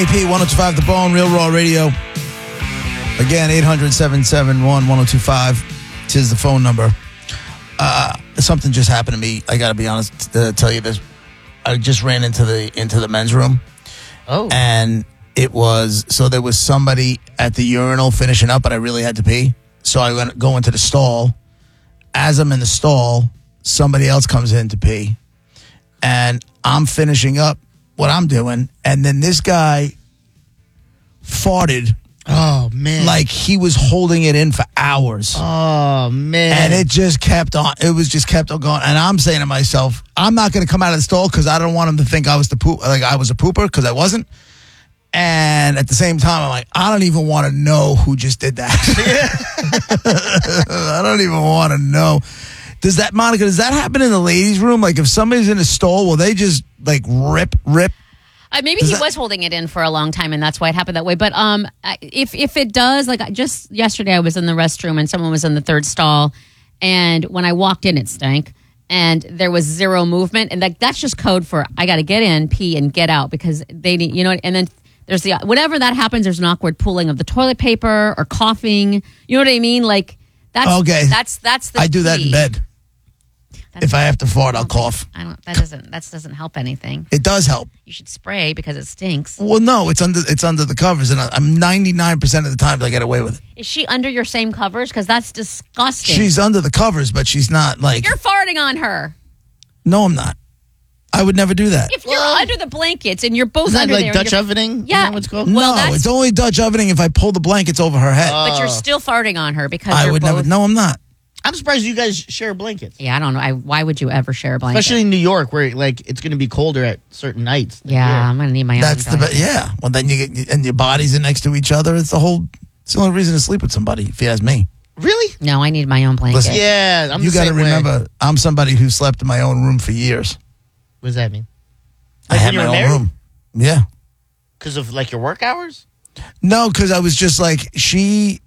AP 1025 The Bone, Real Raw Radio. Again, 800-771-1025. Tis the phone number. Something just happened to me. I got to be honest to tell you this. I just ran into the men's room. Oh. And there was somebody at the urinal finishing up, but I really had to pee. So I go into the stall. As I'm in the stall, somebody else comes in to pee. And I'm finishing up what I'm doing. And then this guy farted. Oh, man. Like he was holding it in for hours. Oh, man. And it just kept on. It was just kept on going. And I'm saying to myself, I'm not going to come out of the stall because I don't want him to think I was a pooper, because I wasn't. And at the same time, I'm like, I don't even want to know who just did that. I don't even want to know. Does that happen in the ladies' room? Like if somebody's in a stall, will they just like rip? Maybe he was holding it in for a long time, and that's why it happened that way. But if it does, like just yesterday, I was in the restroom and someone was in the third stall, and when I walked in, it stank, and there was zero movement, and that's just code for I got to get in, pee, and get out because they need, and then there's whenever that happens, there's an awkward pulling of the toilet paper or coughing. You know what I mean? Like that's okay. That's the I do that in bed. If I have to fart, I'll cough. That doesn't help anything. It does help. You should spray because it stinks. Well, no, it's under the covers, and I'm 99% of the time I get away with it. Is she under your same covers? Because that's disgusting. She's under the covers, but she's not like. You're farting on her. No, I'm not. I would never do that. If you're under the blankets and you're both Is that under like there, Dutch ovening? Yeah. Is that what it's called? Well, no, it's only Dutch ovening if I pull the blankets over her head. but you're still farting on her because I you're would both... never. No, I'm not. I'm surprised you guys share blankets. Yeah, I don't know. Why would you ever share a blanket? Especially in New York, where like it's going to be colder at certain nights. Yeah, I'm going to need my own. That's yeah. Well, then you get and your bodies are next to each other. It's the only reason to sleep with somebody. If you ask me. Really? No, I need my own blanket. Listen, Yeah, I'm you got to remember, I'm somebody who slept in my own room for years. What does that mean? I had my own room. Yeah. Because of like your work hours? No, because I was just like, she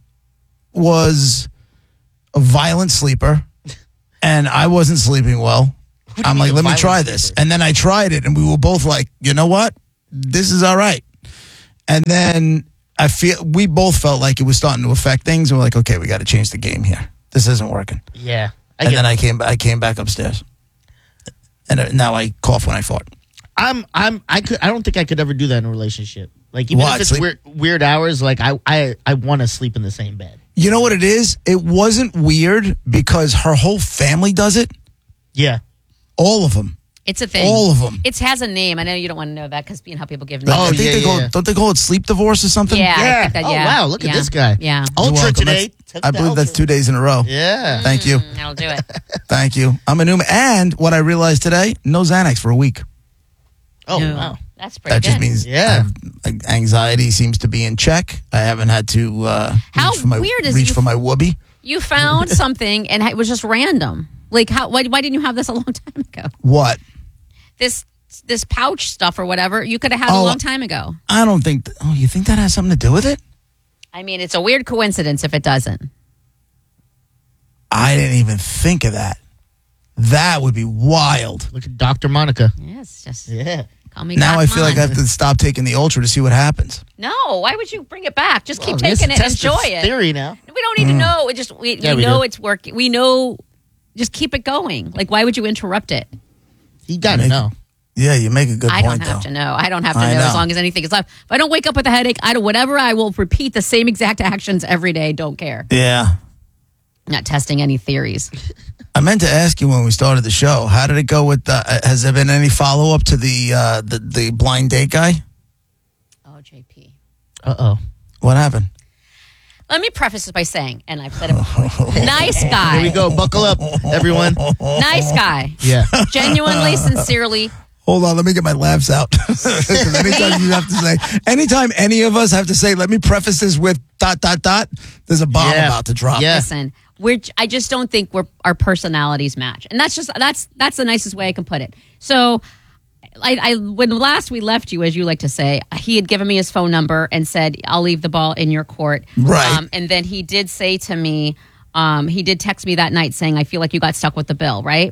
was a violent sleeper, and I wasn't sleeping well. I'm like, let me try this. And then I tried it, and we were both like, you know what? This is all right. And then we both felt like it was starting to affect things, and we're like, okay, we got to change the game here. This isn't working. Yeah. And then I came back upstairs, and now I cough when I fart. I don't think I could ever do that in a relationship. Like even if it's weird hours, like I want to sleep in the same bed. You know what it is? It wasn't weird because her whole family does it. Yeah. All of them. It's a thing. All of them. It has a name. I know you don't want to know that because being how people give names. I think don't they call it sleep divorce or something? Yeah. Yeah. I think that, yeah. Oh wow! Look at this guy. Yeah. Ultra today. I believe that's 2 days in a row. Yeah. Thank you. That'll do it. Thank you. I'm a new man. And what I realized today, no Xanax for a week. Oh No, wow. That's pretty That good. just means anxiety seems to be in check. I haven't had to reach for my whoopee. You found something and it was just random. Like why didn't you have this a long time ago? What? This pouch stuff or whatever you could have had a long time ago. I don't think. You think that has something to do with it? I mean, it's a weird coincidence if it doesn't. I didn't even think of that. That would be wild. Look at Dr. Monica. Yes, just Yeah. call me. Now Doc I feel like I Mon. have to stop taking the Ultra to see what happens. No, why would you bring it back? Just keep Well, taking it and test enjoy the it. Theory now. We don't need to know. It just we know do. it's working. We know. Just keep it going. Like, why would you interrupt it? You got to know. Yeah, you make a good I point. don't have though. to know. I don't have to I know know. as long as anything is left. If I don't wake up with a headache, whatever. I will repeat the same exact actions every day. Don't care. Yeah. Not testing any theories. I meant to ask you when we started the show. How did it go with? Has there been any follow up to the blind date guy? Oh, JP. Uh-oh. What happened? Let me preface this by saying, and I've said it before, nice guy. Here we go. Buckle up, everyone. Nice guy. Yeah. Genuinely, sincerely. Hold on, let me get my laughs out. 'Cause anytime any of us have to say, let me preface this with ... there's a bomb about to drop. Yeah. Listen, I just don't think our personalities match, and that's the nicest way I can put it. So, when last we left you, as you like to say, he had given me his phone number and said, "I'll leave the ball in your court." Right. And then he did say to me, he did text me that night saying, "I feel like you got stuck with the bill," right?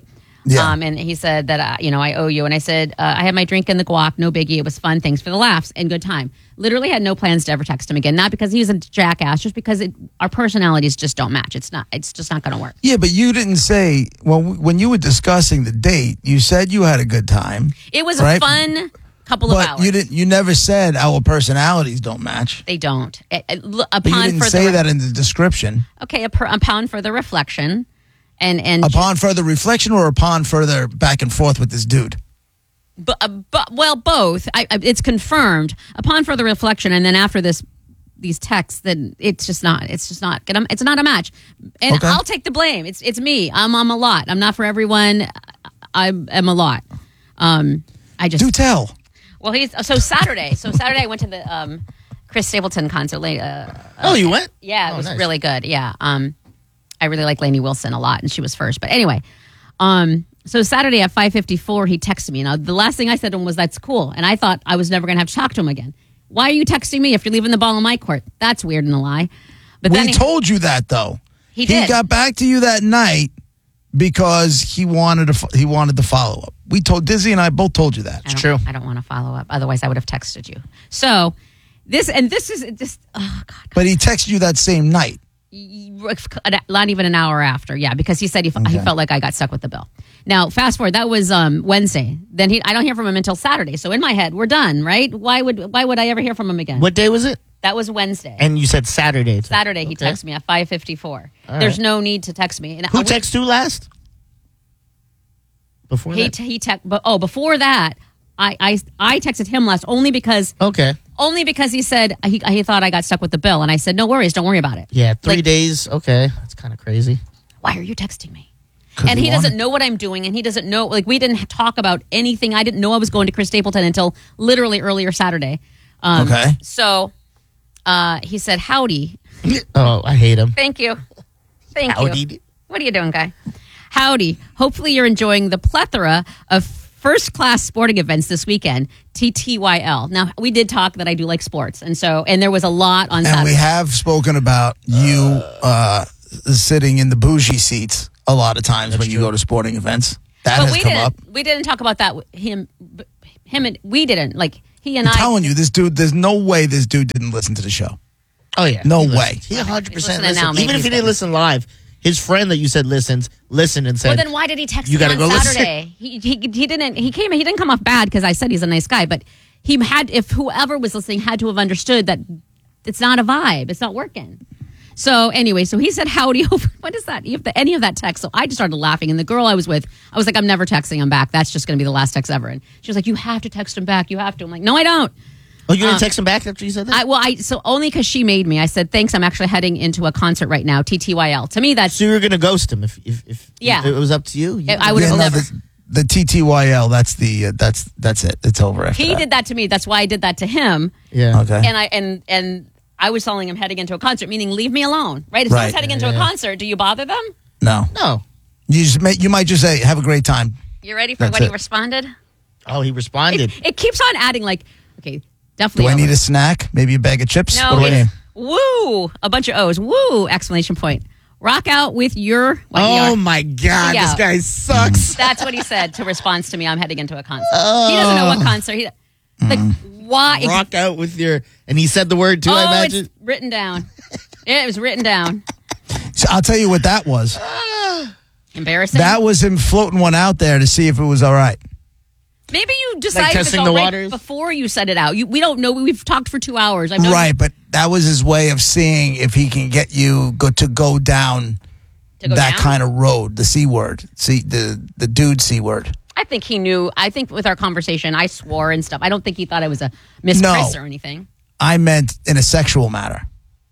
Yeah. And he said that, I owe you. And I said, I had my drink in the guac. No biggie. It was fun. Thanks for the laughs and good time. Literally had no plans to ever text him again. Not because he's a jackass, just because our personalities just don't match. It's just not going to work. Yeah, but you didn't say, when you were discussing the date, you said you had a good time. It was a fun couple of hours. But you never said our personalities don't match. They don't. But you didn't say that in the description. Okay, upon further reflection. And upon further reflection or upon further back and forth with this dude? Well, both. It's confirmed upon further reflection, and then after these texts, then it's just not a match. And okay. I'll take the blame. It's me. I'm a lot. I'm not for everyone. I am a lot. I just do tell. Well, so Saturday I went to the Chris Stapleton concert. You went? Yeah, it was really good. Yeah. I really like Lainey Wilson a lot, and she was first. But anyway, so Saturday at 5:54, he texted me. Now, the last thing I said to him was, "That's cool." And I thought I was never going to have to talk to him again. Why are you texting me if you're leaving the ball in my court? That's weird and a lie. But we then told you that, though. He did. He got back to you that night because he wanted the follow up. We told Dizzy and I both told you that. It's true. I don't want to follow up. Otherwise, I would have texted you. So this is just oh god. But he texted you that same night. Not even an hour after, yeah, because he said he felt like I got stuck with the bill. Now, fast forward, that was Wednesday. Then I don't hear from him until Saturday. So in my head, we're done, right? Why would I ever hear from him again? What day was it? That was Wednesday. And you said Saturday. Saturday, he texted me at 5:54. There's no need to text me. And who texted you last? Before that? Before that, I texted him last only because he said he thought I got stuck with the bill, and I said no worries, don't worry about it. Yeah, 3 days. Okay, that's kind of crazy. Why are you texting me? And he doesn't know what I'm doing, and he doesn't know. Like, we didn't talk about anything. I didn't know I was going to Chris Stapleton until literally earlier Saturday. Okay. So he said, "Howdy." Oh, I hate him. Thank you. Howdy. You. What are you doing, guy? Howdy. Hopefully you're enjoying the plethora of first-class sporting events this weekend, TTYL. Now, we did talk that I do like sports, and there was a lot on Saturday. And we have spoken about you sitting in the bougie seats a lot of times when you go to sporting events. That has come up. We didn't talk about that. Him and we didn't. Like, he and I'm telling you, this dude, there's no way this dude didn't listen to the show. Oh, yeah. No way. He 100% listened. Now, even if he didn't listen live. His friend that you said listened and said. Well, then why did he text me on Saturday? He didn't. He didn't come off bad because I said he's a nice guy, but if whoever was listening had to have understood that it's not a vibe, it's not working. So anyway, he said howdy over. What is that? Any of that text? So I just started laughing, and the girl I was with, I was like, I'm never texting him back. That's just going to be the last text ever. And she was like, you have to text him back. You have to. I'm like, no, I don't. Oh, you didn't text him back after you said that? So only because she made me. I said, thanks, I'm actually heading into a concert right now, TTYL. To me, that's... So you were going to ghost him if it was up to you? I would have never... The TTYL, that's it. It's over after He did that to me. That's why I did that to him. Yeah. Okay. And I was telling him heading into a concert, meaning leave me alone, right? If someone's heading into a concert, do you bother them? No. You might just say, have a great time. You ready for he responded? Oh, he responded. It keeps on adding like, okay... Definitely. Do I need a snack? Maybe a bag of chips? No, what do I need? Woo! A bunch of O's. Woo! Exclamation point. Rock out with your... Oh, my God. This guy sucks. That's what he said to response to me. I'm heading into a concert. He doesn't know what concert. Why? Rock out with your... And he said the word, too, I imagine? It's written down. It was written down. So I'll tell you what that was. Embarrassing? That was him floating one out there to see if it was all right. Maybe you decided to go right before you said it out. We don't know. We've talked for 2 hours. Right, but that was his way of seeing if he can get you to go down that kind of road, the C word. See, the dude C word. I think he knew. I think with our conversation, I swore and stuff. I don't think he thought I was a Miss Chris or anything. I meant in a sexual matter.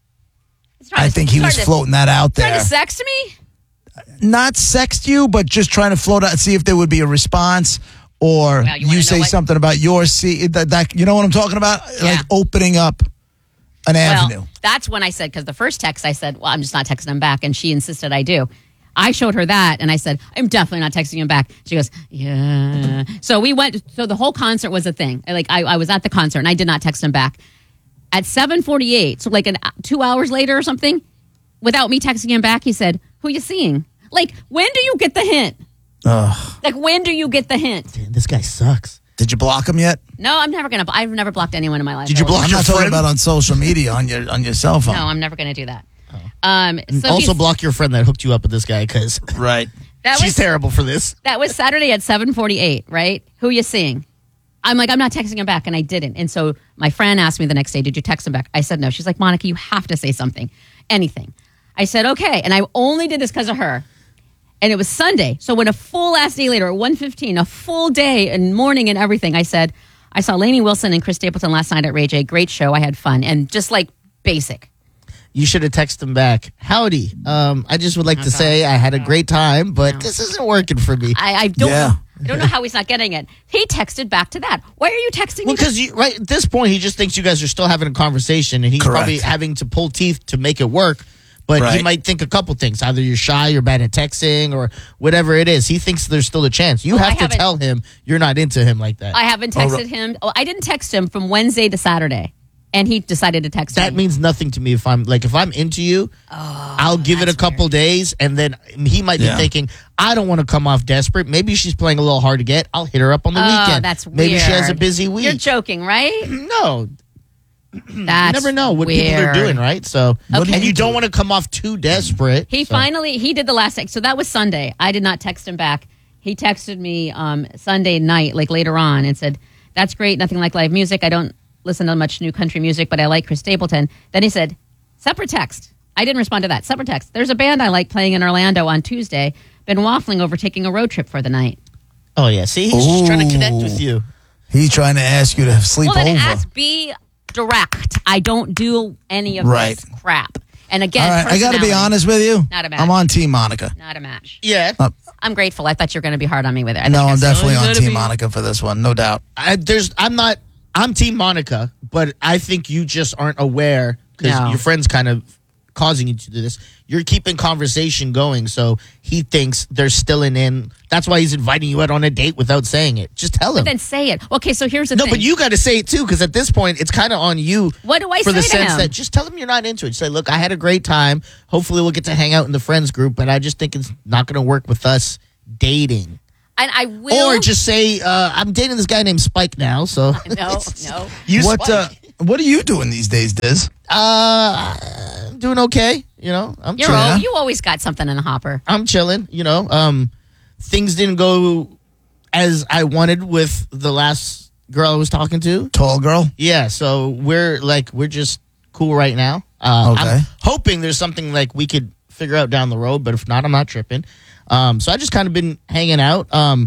I think he was floating that out there. Trying to sext me? Not sext you, but just trying to float out, see if there would be a response. Or you say something about your that you know what I'm talking about? Yeah. Like opening up an avenue. That's when I said, because the first text I said, well, I'm just not texting him back. And she insisted I do. I showed her that and I said, I'm definitely not texting him back. She goes, yeah. So the whole concert was a thing. Like I was at the concert and I did not text him back. At 7:48, so like 2 hours later or something, without me texting him back, he said, who you seeing? Like, when do you get the hint? Like, when do you get the hint? Damn, this guy sucks. Did you block him yet? No, I'm never gonna. I've never blocked anyone in my life. Did you block I'm your not talking friend? about on social media on your cell phone. No, I'm never gonna do that. And So also he's- block your friend that hooked you up with this guy because Right. she's terrible for this. That was Saturday at 7:48, right? Who you seeing? I'm like, I'm not texting him back, and I didn't. And so my friend asked me the next day, did you text him back? I said no. She's like, Monica, you have to say something, anything. I said, okay. And I only did this because of her. And it was Sunday. So when a full ass day later, at 1:15, a full day and morning and everything, I said, I saw Lainey Wilson and Chris Stapleton last night at Ray J. Great show. I had fun. And just like basic. You should have texted him back. Howdy. I just would like to say I had a great time, but this isn't working for me. I don't Yeah. know. I don't know how he's not getting it. He texted back to that. Why are you texting Well, me? because right at this point, he just thinks you guys are still having a conversation, and he's Correct. probably having to pull teeth to make it work. But he Right. might think a couple things: either you're shy, you're bad at texting, or whatever it is. He thinks there's still a chance. You Well, I have to haven't- tell him you're not into him like that. I haven't texted him. Oh, I didn't text him from Wednesday to Saturday, and he decided to text That me. means nothing to me. If I'm into you, I'll give it a couple days, and then he might be Yeah. thinking, I don't want to come off desperate. Maybe she's playing a little hard to get. I'll hit her up on the weekend. That's weird. Maybe she has a busy week. You're joking, right? No, That's you never know what people are weird. doing, right? So, Okay. and you don't want to come off too desperate. He So- he did the last text. So that was Sunday. I did not text him back. He texted me Sunday night, like later on, and said, "That's great. Nothing like live music. I don't listen to much new country music, but I like Chris Stapleton." Then he said, "Separate text." I didn't respond to that. Separate text. There's a band I like playing in Orlando on Tuesday. Been waffling over taking a road trip for the night. Oh yeah, see, he's just trying to connect with you. He's trying to ask you to sleep Well, then over. be direct. I don't do any of Right. this crap. And again, All right, I got to be personality, honest with you. Not a match. I'm on Team Monica. Not a match. Yeah, I'm grateful. I thought you were going to be hard on me with it. I No, think I'm I said, definitely "Oh, you on gotta Team be-" Monica for this one, no doubt. I'm Team Monica, but I think you just aren't aware because No. your friend's kind of causing you to do this. You're keeping conversation going, so he thinks there's still an in. That's why he's inviting you out on a date without saying it. Just tell him. Then say it. Okay, so here's the No, thing. but you got to say it too, because at this point, it's kind of on you. What do I for the say to sense him? that just tell him you're not into it. Say, look, I had a great time. Hopefully, we'll get to hang out in the friends group, but I just think it's not going to work with us dating. And I will. Or just say, I'm dating this guy named Spike now. So no. you What Spike. what are you doing these days, Diz? Doing okay. You know, I'm You're chilling. you always got something in the hopper. I'm chilling. You know, things didn't go as I wanted with the last girl I was talking to. Tall girl? Yeah, so we're just cool right now. Okay. I'm hoping there's something like we could figure out down the road, but if not, I'm not tripping. So I just kind of been hanging out. I'm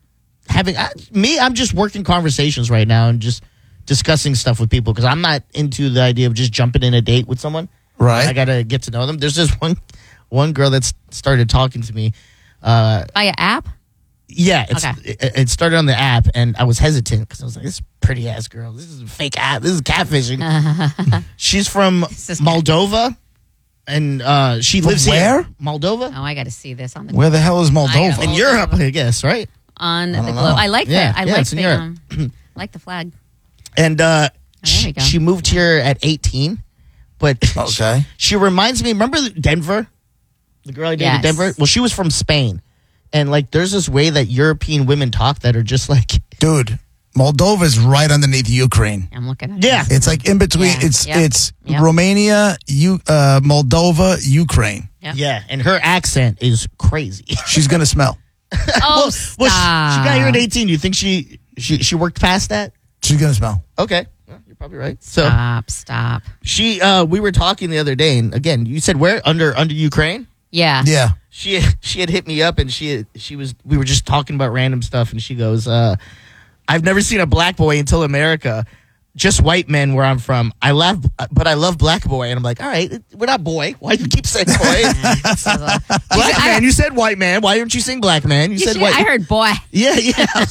just working conversations right now and just discussing stuff with people because I'm not into the idea of just jumping in a date with someone. Right. I gotta get to know them. There's this one girl that's started talking to me. By an app? Yeah, Okay. it started on the app, and I was hesitant because I was like, "This pretty ass girl. This is a fake app. This is catfishing." She's from is Moldova, and she lives where? here. Moldova Oh, I got to see this on the Where the hell is I Moldova? know. in Europe, I guess, right? on the don't globe. know. I like Yeah, that. I yeah, like it's in the Europe. like the flag. And we go. she moved here at 18, but Okay. she reminds me. Remember Denver, the girl I dated in Yes. Denver? Well, she was from Spain, and like, there's this way that European women talk that are just like, Dude, Moldova's right underneath Ukraine. I'm looking at yeah, It's like in between. Yeah. It's Yep. Romania, Moldova, Ukraine. Yep. yeah, and her accent is crazy. She's gonna smell. Oh, Well, she got here at stop. 18. You think she worked past that? She's gonna smell. Okay, well, you're probably right. So Stop. we were talking the other day, and again, you said where under Ukraine. Yeah. Yeah. She had hit me up, and we were just talking about random stuff, and she goes, "I've never seen a black boy until America. Just white men where I'm from. I love black boy." And I'm like, all right, we're not boy. Why do you keep saying boy? Black man. You said white man. Why didn't you sing black man? You said white. I heard boy. Yeah.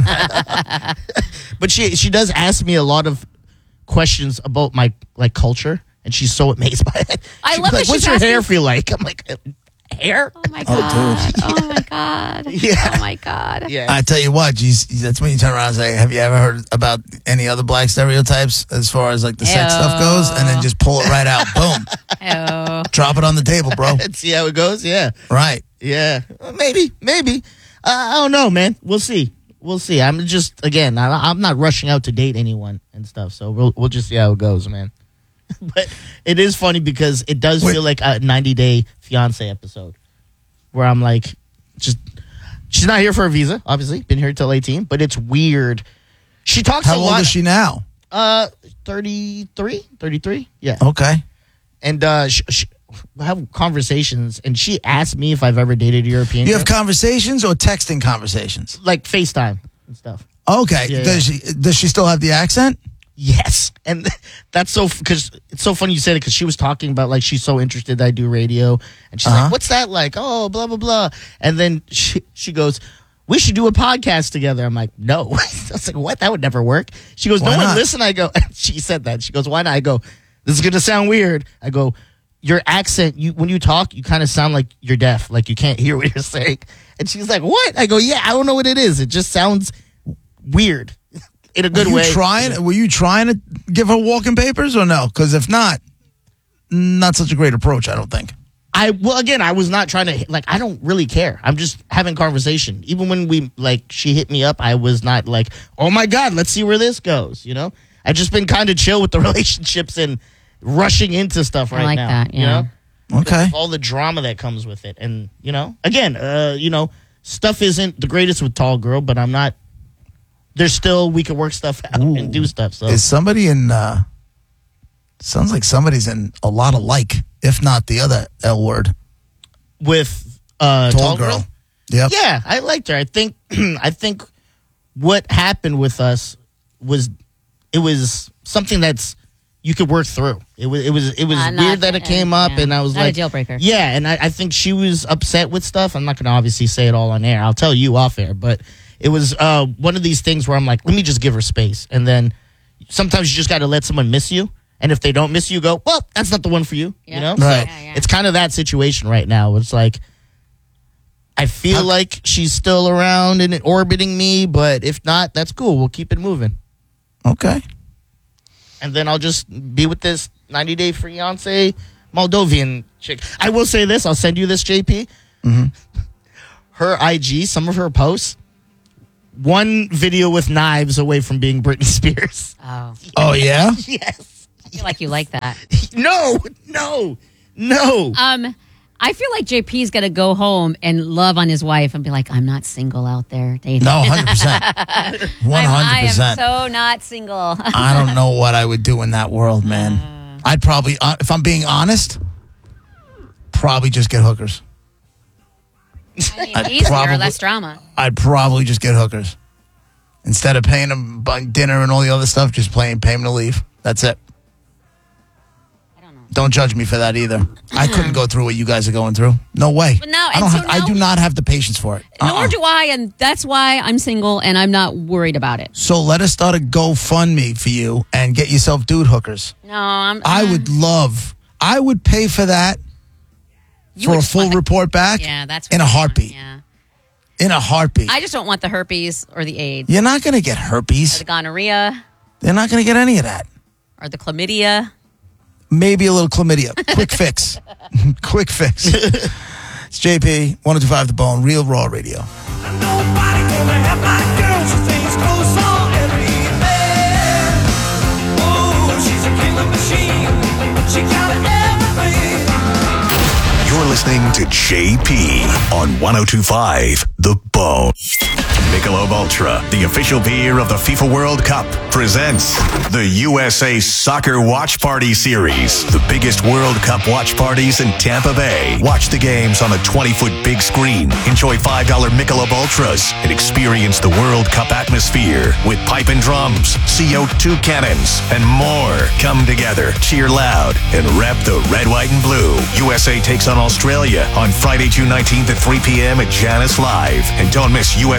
But she does ask me a lot of questions about my like culture, and she's so amazed by it. I She's love like, that what's she's your hair asking- feel like? I'm like, hair? Oh my god. Oh my god. Yeah. Oh my god. Yeah. I tell you what, that's when you turn around and say, "Have you ever heard about any other black stereotypes as far as like the sex stuff goes?" And then just pull it right out. Boom. Oh. Drop it on the table, bro. See how it goes? Yeah. Right. Yeah. Maybe. I don't know, man. We'll see. I'm just, again, I'm not rushing out to date anyone and stuff, so we'll just see how it goes, man. But it is funny because it does feel like a 90-day fiance episode where I'm like, she's not here for a visa, obviously. Been here till 18, but it's weird. She talks a lot. How old is she now? 33. Yeah. Okay. And she have conversations, and she asked me if I've ever dated a European. You have conversations or texting conversations? Like FaceTime and stuff. Okay. Yeah, does she still have the accent? Yes. And that's because it's so funny you said it, because she was talking about, like, she's so interested that I do radio. And she's like, what's that like? Oh, blah, blah, blah. And then she goes, we should do a podcast together. I'm like, no. I was like, what? That would never work. She goes, Why no one not? listen. I go, she said that. She goes, why not? I go, this is going to sound weird. I go, your accent, when you talk, you kind of sound like you're deaf. Like you can't hear what you're saying. And she's like, what? I go, yeah, I don't know what it is. It just sounds weird in a good way. Were you trying to give her walking papers or no? Because if not such a great approach, I don't think. I was not trying to, like, I don't really care. I'm just having conversation. Even when she hit me up, I was not like, oh my God, let's see where this goes, you know? I've just been kind of chill with the relationships and rushing into stuff right I like now. that, yeah. You know? Okay. All the drama that comes with it. And, you know, again, stuff isn't the greatest with Tall Girl, but I'm not, there's still, we can work stuff out and do stuff. So is somebody in, sounds like somebody's in a lot of like, if not the other L word. With Tall Girl. Yep. Yeah, I liked her. I think what happened with us was something that's you could work through. It was weird that it came up, and I was not like, a deal breaker. Yeah, and I think she was upset with stuff. I'm not going to obviously say it all on air. I'll tell you off air, but it was one of these things where I'm like, let me just give her space. And then sometimes you just got to let someone miss you. And if they don't miss you, go, well, that's not the one for you. Yeah. You know? Right. So it's kind of that situation right now. It's like, I feel like she's still around and orbiting me, but if not, that's cool. We'll keep it moving. Okay. And then I'll just be with this 90-day fiance Moldovan chick. I will say this. I'll send you this, JP. Mm-hmm. Her IG, some of her posts, one video with knives away from being Britney Spears. Oh. Oh, yeah? Yes. I feel like you like that. No. I feel like JP's going to go home and love on his wife and be like, I'm not single out there dating. No, 100%. 100%. I am so not single. I don't know what I would do in that world, man. I'd probably, if I'm being honest, probably just get hookers. I mean, easier, less drama. I'd probably just get hookers. Instead of paying them dinner and all the other stuff, just pay them to leave. That's it. I don't know. Don't judge me for that either. I couldn't go through what you guys are going through. No way. But no, I do not have the patience for it. Nor do I, and that's why I'm single and I'm not worried about it. So let us start a GoFundMe for you and get yourself dude hookers. No, I would pay for that for a full report back. Yeah, that's in a heartbeat. Yeah. In a heartbeat. I just don't want the herpes or the AIDS. You're not going to get herpes. Or the gonorrhea. They're not going to get any of that. Or the chlamydia. Maybe a little chlamydia. Quick fix. Quick fix. It's JP, 102.5 The Bone, Real Raw Radio. Nobody gonna have my girl. She thinks clothes on everywhere. Oh, she's a killer machine. She got everything. You're listening to JP on 102.5 The Bone. Michelob Ultra, the official beer of the FIFA World Cup, presents the USA Soccer Watch Party Series. The biggest World Cup watch parties in Tampa Bay. Watch the games on a 20-foot big screen. Enjoy $5 Michelob Ultras and experience the World Cup atmosphere with pipe and drums, CO2 cannons, and more. Come together, cheer loud, and rep the red, white, and blue. USA takes on Australia on Friday, June 19th at 3 p.m. at Janus Live. And don't miss USA versus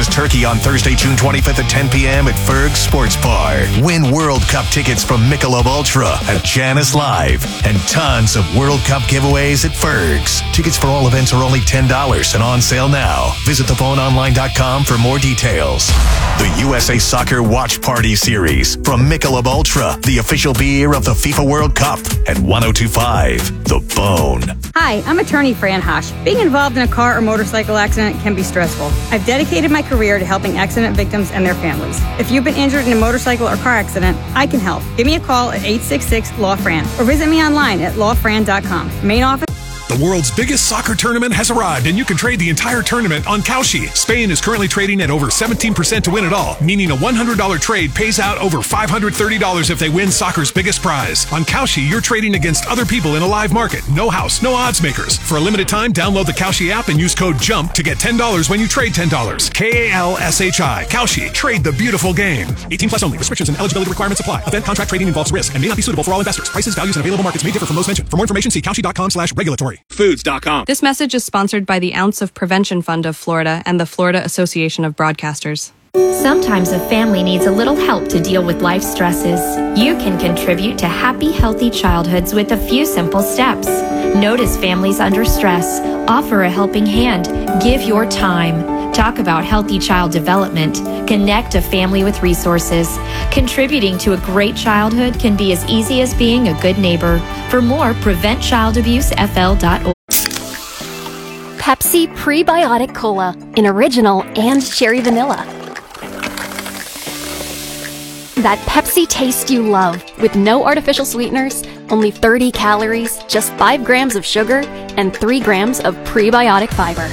versus Turkey on Thursday, June 25th at 10 p.m. at Ferg Sports Bar. Win World Cup tickets from Michelob Ultra at Janice Live and tons of World Cup giveaways at Ferg's. Tickets for all events are only $10 and on sale now. Visit thephoneonline.com for more details. The USA Soccer Watch Party Series from Michelob Ultra, the official beer of the FIFA World Cup at 102.5 The Bone. Hi, I'm attorney Fran Hosh. Being involved in a car or motorcycle accident can be stressful. I've dedicated my career to helping accident victims and their families. If you've been injured in a motorcycle or car accident, I can help. Give me a call at 866-LAW-FRAN or visit me online at lawfran.com. Main office. The world's biggest soccer tournament has arrived, and you can trade the entire tournament on Kalshi. Spain is currently trading at over 17% to win it all, meaning a $100 trade pays out over $530 if they win soccer's biggest prize. On Kalshi, you're trading against other people in a live market. No house, no odds makers. For a limited time, download the Kalshi app and use code JUMP to get $10 when you trade $10. Kalshi. Kalshi. Trade the beautiful game. 18 plus only. Restrictions and eligibility requirements apply. Event contract trading involves risk and may not be suitable for all investors. Prices, values, and available markets may differ from those mentioned. For more information, see kalshi.com/regulatory. Foods.com. This message is sponsored by the Ounce of Prevention Fund of Florida and the Florida Association of Broadcasters. Sometimes a family needs a little help to deal with life stresses. You can contribute to happy, healthy childhoods with a few simple steps. Notice families under stress. Offer a helping hand. Give your time. Talk about healthy child development. Connect a family with resources. Contributing to a great childhood can be as easy as being a good neighbor. For more, PreventChildAbuseFL.org. Pepsi Prebiotic Cola in original and cherry vanilla. That Pepsi taste you love, with no artificial sweeteners, only 30 calories, just 5 grams of sugar, and 3 grams of prebiotic fiber.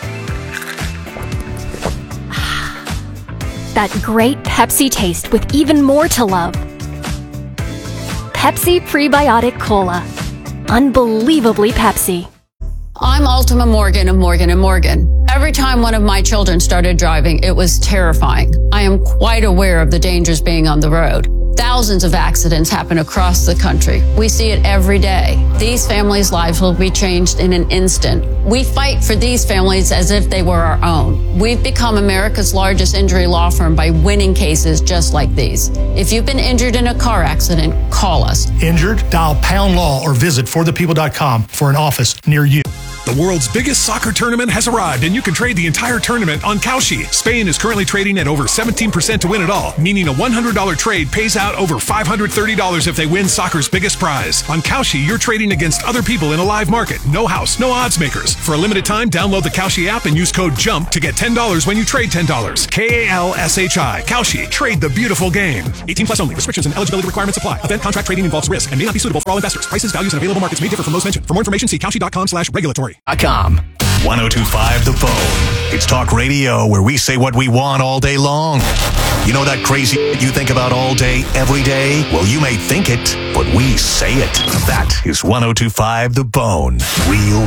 That great Pepsi taste with even more to love. Pepsi Prebiotic Cola. Unbelievably Pepsi. I'm Ultima Morgan of Morgan & Morgan. Every time one of my children started driving, it was terrifying. I am quite aware of the dangers being on the road. Thousands of accidents happen across the country. We see it every day. These families' lives will be changed in an instant. We fight for these families as if they were our own. We've become America's largest injury law firm by winning cases just like these. If you've been injured in a car accident, call us. Injured? Dial pound law or visit forthepeople.com for an office near you. The world's biggest soccer tournament has arrived, and you can trade the entire tournament on Kalshi. Spain is currently trading at over 17% to win it all, meaning a $100 trade pays out over $530 if they win soccer's biggest prize. On Kalshi, you're trading against other people in a live market. No house, no odds makers. For a limited time, download the Kalshi app and use code JUMP to get $10 when you trade $10. Kalshi. Kalshi. Trade the beautiful game. 18 plus only. Restrictions and eligibility requirements apply. Event contract trading involves risk and may not be suitable for all investors. Prices, values, and available markets may differ from those mentioned. For more information, see kalshi.com/regulatory. 102.5 The Bone. It's talk radio where we say what we want all day long. You know that crazy you think about all day, every day? Well, you may think it, but we say it. That is 102.5 The Bone. Real